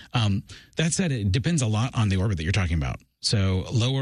That said, it depends a lot on the orbit that you're talking about. So lower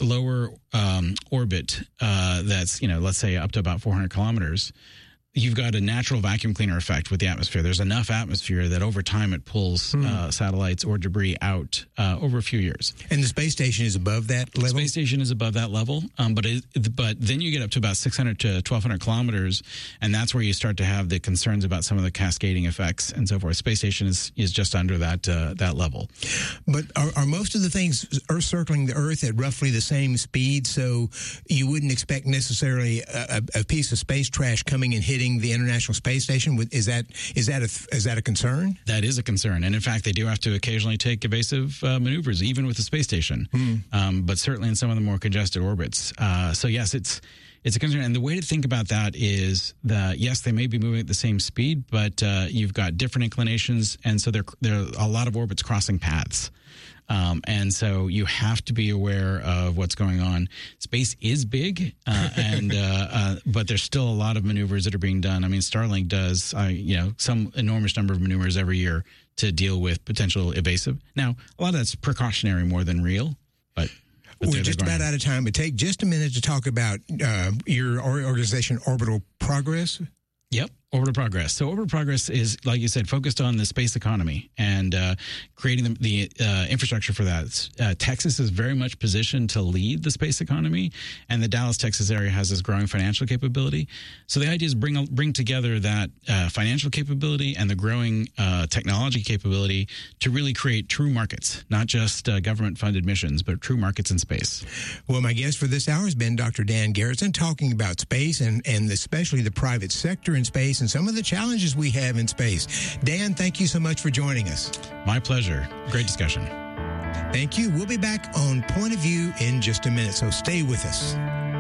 orbit, that's, let's say up to about 400 kilometers, you've got a natural vacuum cleaner effect with the atmosphere. There's enough atmosphere that over time it pulls satellites or debris out over a few years. And the space station is above that level? The space station is above that level, but then you get up to about 600 to 1,200 kilometers, and that's where you start to have the concerns about some of the cascading effects and so forth. Space station is just under that level. But are most of the things circling the Earth at roughly the same speed, so you wouldn't expect necessarily a piece of space trash coming and hitting the International Space Station? Is that a concern? That is a concern, and in fact, they do have to occasionally take evasive maneuvers, even with the space station. But certainly in some of the more congested orbits. So yes, it's a concern, and the way to think about that is that yes, they may be moving at the same speed, but you've got different inclinations, and so there are a lot of orbits crossing paths. And so you have to be aware of what's going on. Space is big, but there's still a lot of maneuvers that are being done. I mean, Starlink does, some enormous number of maneuvers every year to deal with potential evasive. Now, a lot of that's precautionary more than real, but we're just about out of time. But take just a minute to talk about your organization, Orbital Progress. Yep. Orbital Progress. So Orbital Progress is, like you said, focused on the space economy and creating the infrastructure for that. Texas is very much positioned to lead the space economy, and the Dallas, Texas area has this growing financial capability. So the idea is bring together that financial capability and the growing technology capability to really create true markets, not just government-funded missions, but true markets in space. Well, my guest for this hour has been Dr. Dan Garretson, talking about space and especially the private sector in space and some of the challenges we have in space. Dan, thank you so much for joining us. My pleasure. Great discussion. Thank you. We'll be back on Point of View in just a minute, so stay with us.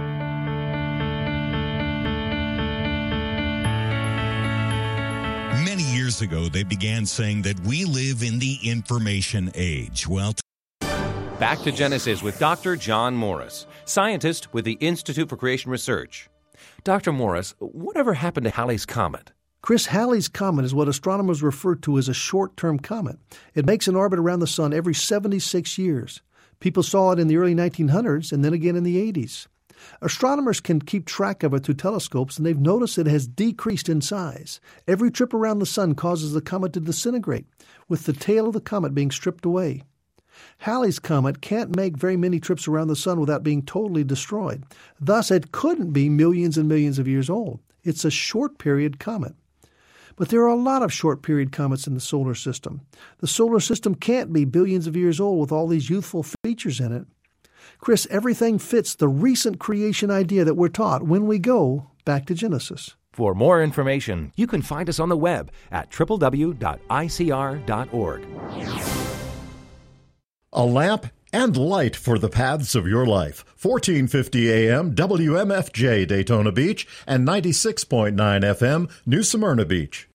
Many years ago, they began saying that we live in the information age. Well, back to Genesis with Dr. John Morris, scientist with the Institute for Creation Research. Dr. Morris, whatever happened to Halley's Comet? Chris, Halley's Comet is what astronomers refer to as a short-term comet. It makes an orbit around the sun every 76 years. People saw it in the early 1900s and then again in the 80s. Astronomers can keep track of it through telescopes, and they've noticed it has decreased in size. Every trip around the sun causes the comet to disintegrate, with the tail of the comet being stripped away. Halley's Comet can't make very many trips around the sun without being totally destroyed. Thus, it couldn't be millions and millions of years old. It's a short-period comet. But there are a lot of short-period comets in the solar system. The solar system can't be billions of years old with all these youthful features in it. Chris, everything fits the recent creation idea that we're taught when we go back to Genesis. For more information, you can find us on the web at www.icr.org. A lamp and light for the paths of your life. 1450 AM WMFJ Daytona Beach and 96.9 FM New Smyrna Beach.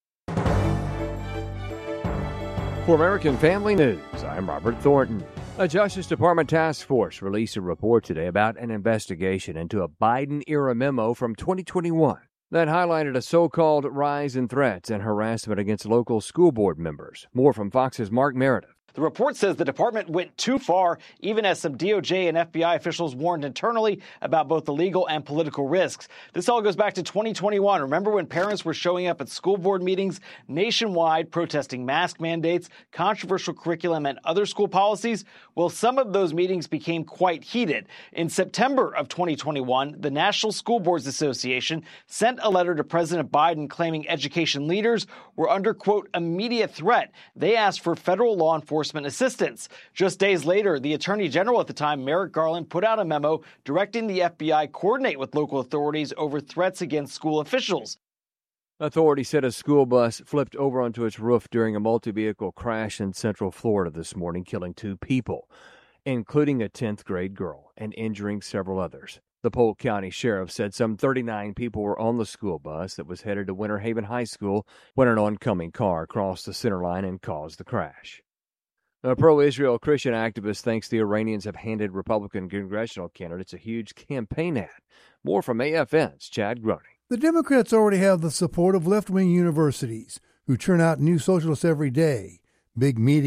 For American Family News, I'm Robert Thornton. A Justice Department task force released a report today about an investigation into a Biden-era memo from 2021 that highlighted a so-called rise in threats and harassment against local school board members. More from Fox's Mark Meredith. The report says the department went too far, even as some DOJ and FBI officials warned internally about both the legal and political risks. This all goes back to 2021. Remember when parents were showing up at school board meetings nationwide protesting mask mandates, controversial curriculum, and other school policies? Well, some of those meetings became quite heated. In September of 2021, the National School Boards Association sent a letter to President Biden claiming education leaders were under, quote, immediate threat. They asked for federal law enforcement assistance. Just days later, the Attorney General at the time, Merrick Garland, put out a memo directing the FBI coordinate with local authorities over threats against school officials. Authorities said a school bus flipped over onto its roof during a multi-vehicle crash in Central Florida this morning, killing 2 people, including a 10th grade girl, and injuring several others. The Polk County Sheriff said some 39 people were on the school bus that was headed to Winter Haven High School when an oncoming car crossed the center line and caused the crash. A pro-Israel Christian activist thinks the Iranians have handed Republican congressional candidates a huge campaign ad. More from AFN's Chad Groening. The Democrats already have the support of left-wing universities, who churn out new socialists every day. Big media